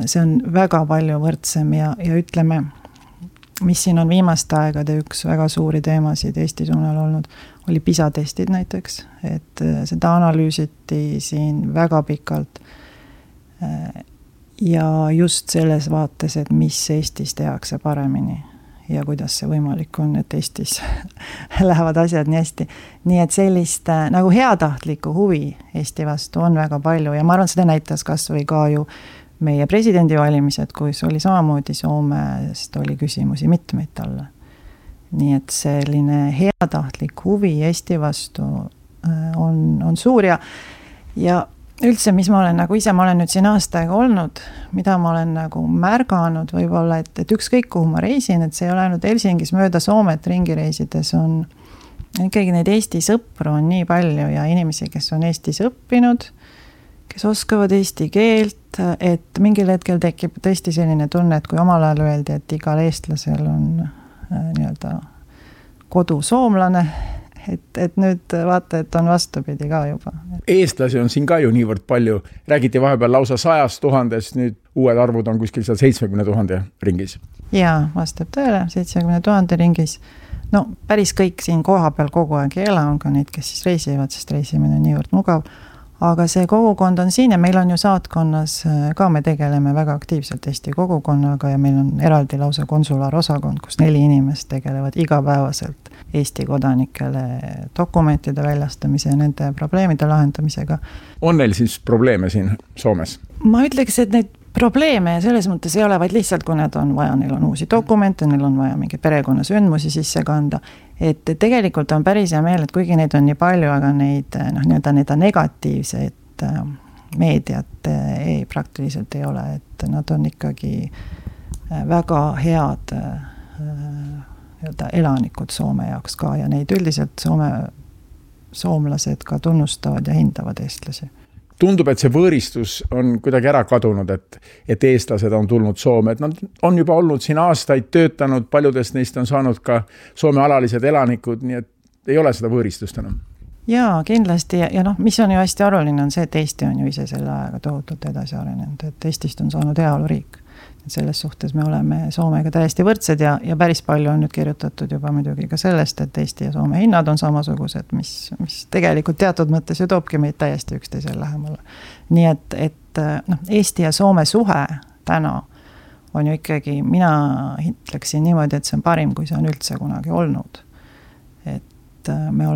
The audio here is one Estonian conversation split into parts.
see on väga palju võrdsem ja ütleme, mis siin on viimaste aegade üks väga suuri teemasid Eesti suunal olnud, oli PISA-testid näiteks, et seda analüüsiti siin väga pikalt ja just selles vaates, et mis Eestis tehakse paremini ja kuidas see võimalik on, et Eestis lähevad asjad nii hästi. Nii et sellist nagu heatahtlikku huvi Eesti vastu on väga palju ja ma arvan, seda näitas kas või ka ju meie presidendivalimised, kus oli samamoodi Soomest oli küsimusi mitmeid talle. Nii et selline heatahtlik huvi Eesti vastu on suur ja üldse, mis ma olen nagu ise, ma olen nüüd siin aastaega olnud, mida ma olen nagu märganud võib-olla, et ükskõik kuhu ma reisin, et see ei ole ainult Helsingis mööda Soomet ringi reisides on ikkagi neid Eesti sõpru on nii palju ja inimesi, kes on Eestis õppinud, kes oskavad eesti keelt, et mingil hetkel tekib tõesti selline tunne, et kui omal ajal öeldi, et igal eestlasel on nii-öelda kodu soomlane, et nüüd vaata, et on vastupidi ka juba. Eestlasi on siin ka ju niivõrd palju. Räägiti vahepeal lausa 100 000, nüüd uued arvud on kuskil 70 000 ringis. Jaa, vastab tõele, 70 000 ringis. No päris kõik siin koha peal kogu aeg ei ela, on ka neid, kes siis reisivad, sest reisimine on niivõrd mugav. Aga see kogukond on siin ja meil on ju saatkonnas ka, me tegeleme väga aktiivselt Eesti kogukonnaga ja meil on eraldi lausa konsulaarosakond, kus 4 inimest tegelevad igapäevaselt Eesti kodanikele dokumentide väljastamise ja nende probleemide lahendamisega. On neil siis probleeme siin Soomes? Ma ütleks, et neid probleeme selles mõttes ei ole, vaid lihtsalt kui need on vaja, neil on uusi dokumente, neil on vaja mingi perekonnasündmusi sisse kanda, et tegelikult on päris hea meel, et kuigi neid on nii palju, aga neid nii-öelda negatiivseid meediat praktiliselt ei ole, et nad on ikkagi väga head elanikud Soome jaoks ka ja neid üldiselt soomlased ka tunnustavad ja hindavad eestlasi. Tundub, et see võõristus on kuidagi ära kadunud, et eestlased on tulnud Soome, et nad on juba olnud siin aastaid töötanud, paljudest neist on saanud ka Soome alalised elanikud, nii et ei ole seda võõristust enam. Jaa, kindlasti ja mis on ju hästi oluline on see, et Eesti on ju ise selle ajaga tohutult edasi arenenud, et Eestist on saanud heaoluriik. Et selles suhtes me oleme Soomega täiesti võrdsed ja päris palju on nüüd kirjutatud juba muidugi ka sellest, et Eesti ja Soome hinnad on samasugused, mis tegelikult teatud mõttes ju toobki meid täiesti üksteisel lähemale. Nii et Eesti ja Soome suhe täna on ju ikkagi, mina ütleksin niimoodi, et see on parim, kui see on üldse kunagi olnud. Et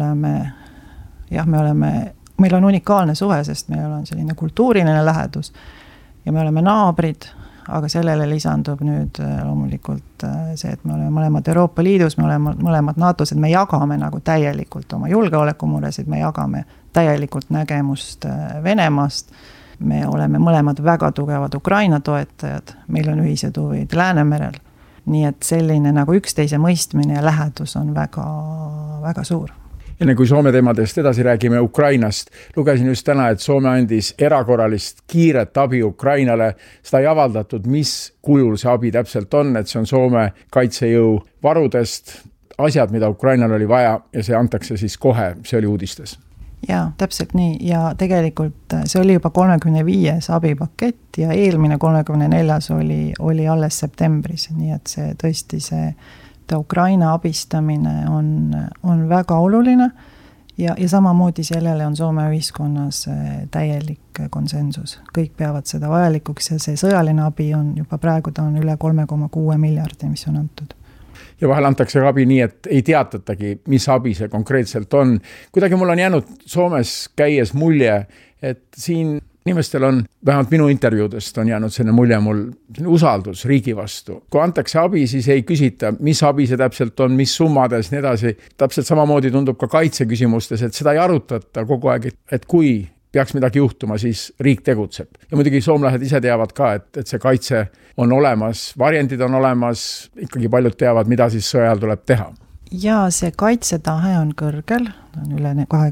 meil on unikaalne suhe, sest meil on selline kultuuriline lähedus ja me oleme naabrid, aga sellele lisandub nüüd loomulikult see, et me oleme mõlemad Euroopa Liidus, me oleme mõlemad NATO-s, et me jagame nagu täielikult oma julgeolekumuresid, me jagame täielikult nägemust Venemaast, me oleme mõlemad väga tugevad Ukraina toetajad, meil on ühised huvid Läänemerel, nii et selline nagu üksteise mõistmine ja lähedus on väga, väga suur. Enne kui Soome teemadest edasi räägime Ukrainast, lugesin just täna, et Soome andis erakorralist kiiret abi Ukrainale. Seda ei avaldatud, mis kujul see abi täpselt on, et see on Soome kaitsejõu varudest asjad, mida Ukrainal oli vaja ja see antakse siis kohe, see oli uudistes. Jaa, täpselt nii ja tegelikult see oli juba 35. abipakett ja eelmine 34. oli alles septembris, nii et see tõesti see Ukraina abistamine on väga oluline ja samamoodi sellele on Soome ühiskonnas täielik konsensus. Kõik peavad seda vajalikuks ja see sõjaline abi on juba praegu, ta on üle 3,6 miljardi, mis on antud. Ja vahel antakse abi nii, et ei teatatagi, mis abi see konkreetselt on. Kuidagi mul on jäänud Soomes käies mulje, et siin inimestel on, vähemalt minu intervjuudest on jäänud selline mulje mul usaldus riigi vastu. Kui antakse abi, siis ei küsita, mis abi see täpselt on, mis summades, nii edasi. Täpselt samamoodi tundub ka kaitseküsimustes, et seda ei arutata kogu aeg, et kui peaks midagi juhtuma, siis riik tegutseb. Ja muidugi soomlased ise teavad ka, et see kaitse on olemas, varjendid on olemas, ikkagi paljud teavad, mida siis sõjal tuleb teha. Ja see kaitsetahe on kõrgel, on üle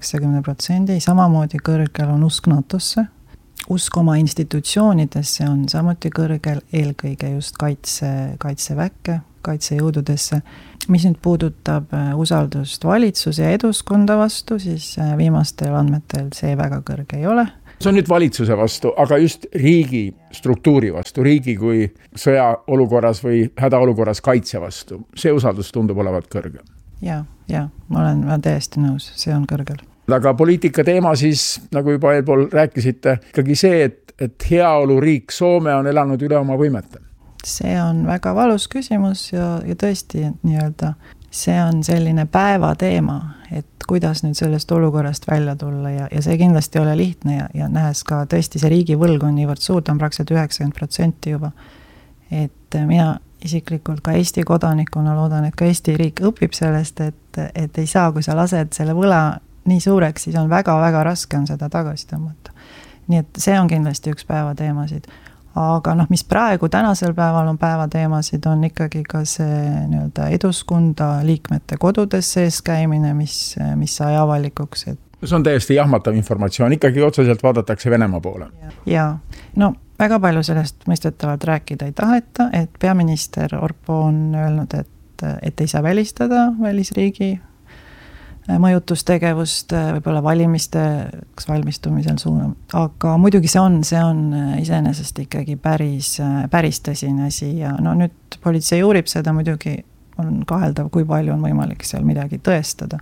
80%, samamoodi kõrgel on usk NATO-sse. Usk oma institutsioonidesse on samuti kõrgel, eelkõige just kaitseväkke, kaitsejõududesse. Mis nüüd puudutab usaldust valitsuse ja eduskonda vastu, siis viimastel andmetel see väga kõrge ei ole. See on nüüd valitsuse vastu, aga just riigi struktuuri vastu, riigi kui sõjaolukorras või hädaolukorras kaitse vastu. See usaldus tundub olevat kõrge. Ja, ma olen täiesti nõus, see on kõrgel. Aga poliitika teema siis, nagu juba eelpool rääkisite, ikkagi see, et heaoluriik Soome on elanud üle oma võimete. See on väga valus küsimus ja tõesti nii-öelda see on selline päeva teema, et kuidas nüüd sellest olukorrast välja tulla ja see kindlasti ei ole lihtne ja nähes ka tõesti see riigivõlg on niivõrd suur, ta on praktiliselt 90% juba. Et mina isiklikult ka Eesti kodanikuna loodan, et ka Eesti riik õpib sellest, et ei saa, kui sa lased selle võla nii suureks, siis on väga-väga raske on seda tagasi tõmmata. Nii et see on kindlasti üks päeva teemasid. Aga mis praegu tänasel päeval on päevateemasid, on ikkagi ka see nii-öelda Eduskunda liikmete kodudes sees käimine, mis sai avalikuks. See on täiesti jahmatav informatsioon, ikkagi otseselt vaadatakse Venemaa poole. Ja, väga palju sellest mõistetavalt rääkida ei taheta, et peaminister Orpo on öelnud, et ei saa välistada välisriigi mõjutustegevust võib-olla valimisteks valmistumisel suunam. Aga muidugi see on iseenesest ikkagi päris tõsine asi ja nüüd politsei uurib seda, muidugi on kaheldav, kui palju on võimalik seal midagi tõestada.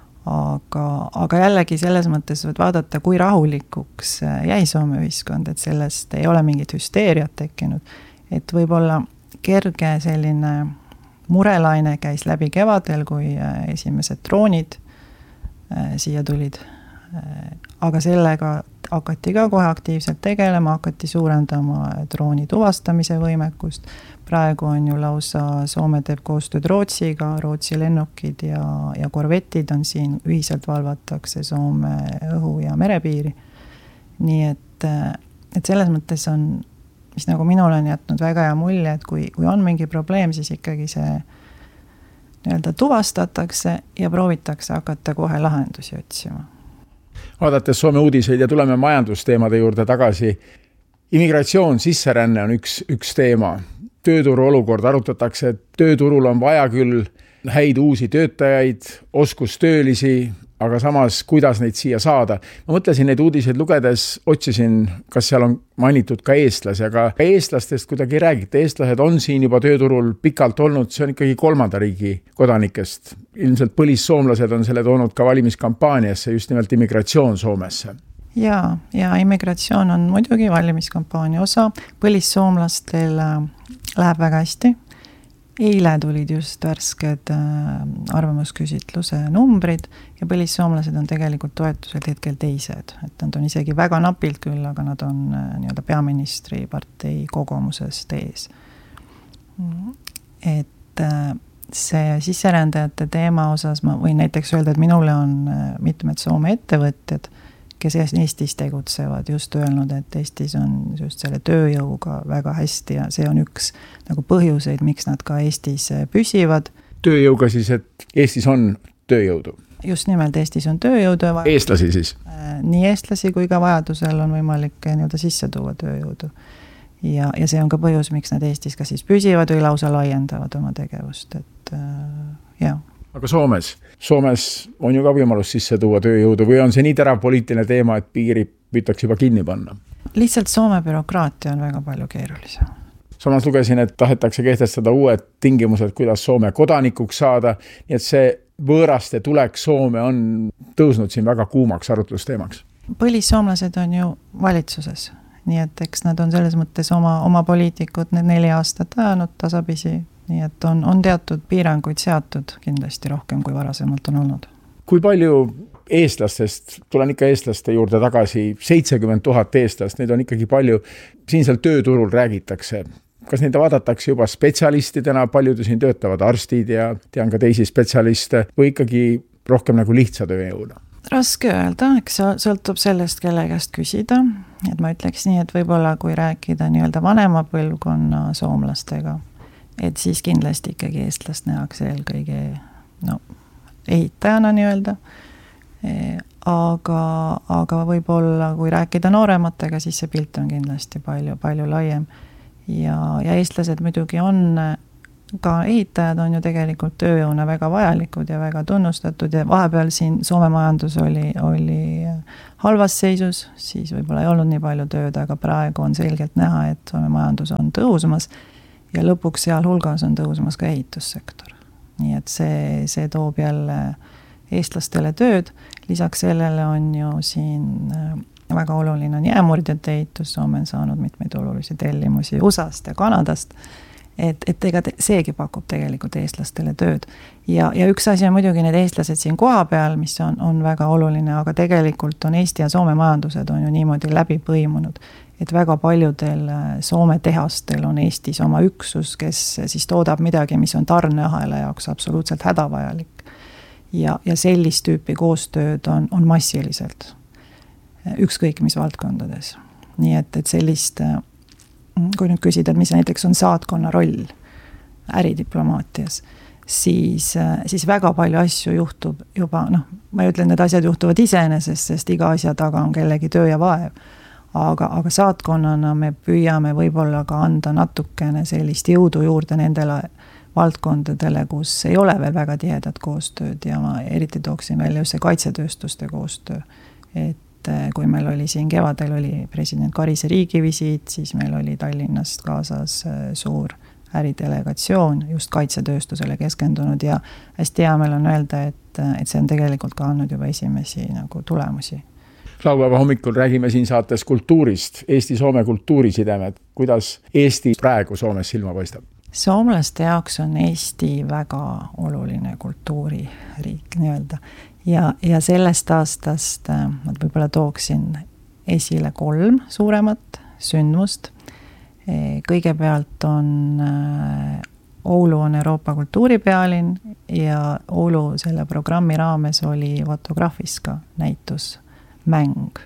Aga jällegi selles mõttes võid vaadata, kui rahulikuks jäi Soome ühiskond, et sellest ei ole mingit hüsteeriat tekkinud. Et võib-olla kerge selline murelaine käis läbi kevadel, kui esimesed droonid siia tulid. Aga sellega hakati ka kohe aktiivselt tegelema, hakati suurendama drooni tuvastamise võimekust. Praegu on ju lausa Soome teeb koostööd Rootsiga, Rootsi lennukid ja korvetid on siin, ühiselt valvatakse Soome õhu- ja merepiiri. Nii et selles mõttes on, mis nagu minul on jätnud väga hea mulje, et kui on mingi probleem, siis ikkagi see nii-öelda tuvastatakse ja proovitakse hakata kohe lahendusi otsima. Vaadates Soome uudiseid ja tuleme majandusteemade juurde tagasi. Immigratsioon, sisseränne on üks teema. Tööturu olukord arutatakse, et tööturul on vaja küll häid uusi töötajaid, oskustöölisi, aga samas, kuidas neid siia saada. Ma mõtlesin neid uudiseid lugedes, otsisin, kas seal on mainitud ka eestlasi, aga eestlastest kuidagi räägite. Eestlased on siin juba tööturul pikalt olnud, see on ikkagi 3. riigi kodanikest. Ilmselt põlissoomlased on selle toonud ka valimiskampaaniasse, just nimelt immigratsioon Soomesse. Ja immigratsioon on muidugi valimiskampaania osa. Põlissoomlastel läheb väga hästi. Eile tulid just värsked arvamusküsitluse numbrid ja põlissoomlased on tegelikult toetused hetkel teised. Et nad on isegi väga napilt küll, aga nad on nii-öelda peaministri partei kogumusest ees. Et see sisserändajate teema osas ma võin näiteks öelda, et minule on mitmed Soome ettevõtjad, kes Eestis tegutsevad, just öelnud, et Eestis on just selle tööjõuga väga hästi ja see on üks nagu põhjuseid, miks nad ka Eestis püsivad. Tööjõuga siis, et Eestis on tööjõudu? Just nimelt Eestis on tööjõudu. Eestlasi siis? Nii eestlasi kui ka vajadusel on võimalik nii-öelda sisse tuua tööjõudu. Ja see on ka põhjus, miks nad Eestis ka siis püsivad või lausa laiendavad oma tegevust. Aga Soomes on ju ka võimalus sisse tuua tööjõudu või on see nii terav poliitiline teema, et piiri püütakse juba kinni panna? Lihtsalt Soome bürokraatia on väga palju keerulisem. Samas lugesin, et tahetakse kehtestada uued tingimused, kuidas Soome kodanikuks saada, nii et see võõraste tulek Soome on tõusnud siin väga kuumaks arutlusteemaks. Põlissoomlased on ju valitsuses, nii et eks nad on selles mõttes oma poliitikud need 4 aastat ajanud tasapisi. Nii et on teatud piiranguid seatud kindlasti rohkem, kui varasemalt on olnud. Kui palju eestlastest, tulen ikka eestlaste juurde tagasi, 70 000 eestlast, neid on ikkagi palju, siinsel tööturul räägitakse. Kas neid vaadatakse juba spetsialistidena, paljud siin töötavad arstid ja tean ka teisi spetsialiste või ikkagi rohkem nagu lihtsa tööjõuna? Raske öelda, eks sõltub sellest, kelle käest küsida. Et ma ütleks nii, et võib-olla kui rääkida nii-öelda vanema põlvkonna soomlastega, et siis kindlasti ikkagi eestlast nähakse eelkõige ehitajana nii-öelda. Aga võib-olla kui rääkida noorematega, siis see pilt on kindlasti palju laiem. Ja eestlased muidugi on ka ehitajad on ju tegelikult tööjõuna väga vajalikud ja väga tunnustatud ja vahepeal siin Soome majandus oli halvas seisus, siis võib-olla ei olnud nii palju tööd, aga praegu on selgelt näha, et Soome majandus on tõusmas ja lõpuks seal hulgas on tõusmas ka ehitussektor. Nii et see toob jälle eestlastele tööd, lisaks sellele on ju siin väga oluline on jäämurdjate ehitus, Soome on saanud mitmeid olulisi tellimusi USA-st ja Kanadast, et ega seegi pakub tegelikult eestlastele tööd. Ja üks asi on muidugi need eestlased siin koha peal, mis on väga oluline, aga tegelikult on Eesti ja Soome majandused on ju niimoodi läbi põimunud, et väga paljudel Soome tehastel on Eestis oma üksus, kes siis toodab midagi, mis on tarneahela jaoks absoluutselt hädavajalik. Ja sellist tüüpi koostööd on massiliselt, ükskõik mis valdkondades. Nii et sellist kui nüüd küsida, mis näiteks on saatkonna roll äridiplomaatias, siis väga palju asju juhtub juba, ma ei ütle, need asjad juhtuvad iseenesest, sest iga asja taga on kellegi töö ja vaev. Aga saatkonnana me püüame võib-olla ka anda natukene sellist jõudu juurde nendele valdkondadele, kus ei ole veel väga tihedat koostööd ja ma eriti tooksin välja just see kaitsetööstuste koostöö, et kui meil oli siin kevadel oli president Karise riigivisiit, siis meil oli Tallinnast kaasas suur äridelegatsioon just kaitsetööstusele keskendunud ja hästi hea meil on öelda, et see on tegelikult ka andnud juba esimesi nagu tulemusi. Laupäeva hommikul räägime siin saates kultuurist, Eesti-Soome kultuurisidemed, kuidas Eesti praegu Soomes silma paistab? Soomlaste jaoks on Eesti väga oluline kultuuririik nii-öelda. Ja sellest aastast ma võib-olla tooksin esile 3 suuremat sündmust. Kõigepealt on Oulu on Euroopa kultuuripealinn ja Oulu selle programmi raames oli Fotografiska näitusmäng,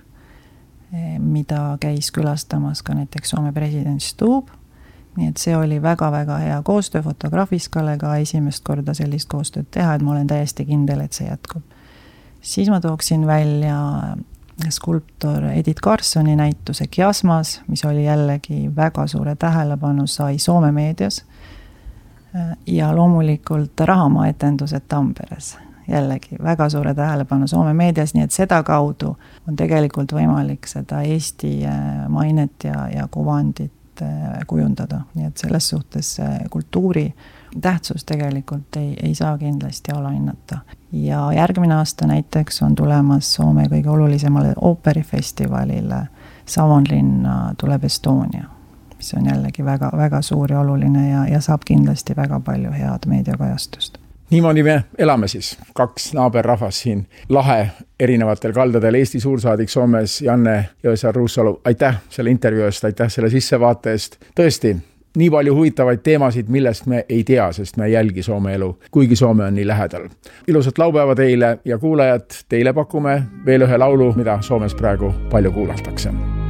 mida käis külastamas ka näiteks Soome president Stubb. Nii et see oli väga-väga hea koostöö Fotografiskale ka esimest korda sellist koostööd teha, et ma olen täiesti kindel, et see jätkub. Siis ma tooksin välja skulptor Edith Carlssoni näituse Kiasmas, mis oli jällegi väga suure tähelepanu sai Soome meedias ja loomulikult Rahamaetendused Tamperes. Jällegi väga suure tähelepanu Soome meedias, nii et seda kaudu on tegelikult võimalik seda Eesti mainet ja kuvandit kujundada. Nii et selles suhtes kultuuri tähtsus tegelikult ei saa kindlasti alahinnata. Ja järgmine aasta näiteks on tulemas Soome kõige olulisemale ooperifestivalile Savonlinna tuleb Estonia, mis on jällegi väga, väga suur ja oluline ja saab kindlasti väga palju head meediakajastust. Niimoodi me elame siis, 2 naaberrahvas siin lahe erinevatel kaldadel. Eesti suursaadik Soomes Janne Jõesaar-Ruussalu, aitäh selle intervjuu eest, aitäh selle sissevaate eest. Tõesti, nii palju huvitavaid teemasid, millest me ei tea, sest me ei jälgi Soome elu, kuigi Soome on nii lähedal. Ilusat laupäeva teile ja kuulajad, teile pakume veel ühe laulu, mida Soomes praegu palju kuulatakse.